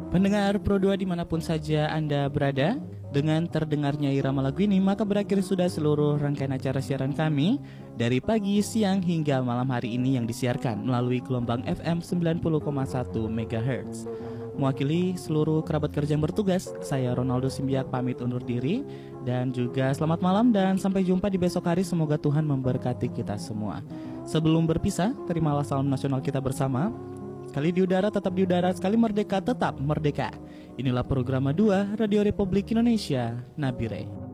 Pendengar Pro 2 dimanapun saja Anda berada, dengan terdengarnya irama lagu ini maka berakhir sudah seluruh rangkaian acara siaran kami dari pagi, siang hingga malam hari ini yang disiarkan melalui gelombang FM 90,1 MHz. Mewakili seluruh kerabat kerja yang bertugas, saya Ronaldo Simbiak pamit undur diri dan juga selamat malam dan sampai jumpa di besok hari. Semoga Tuhan memberkati kita semua. Sebelum berpisah, terimalah salam nasional kita bersama. Sekali di udara tetap di udara, sekali merdeka tetap merdeka. Inilah program 2 Radio Republik Indonesia, Nabire.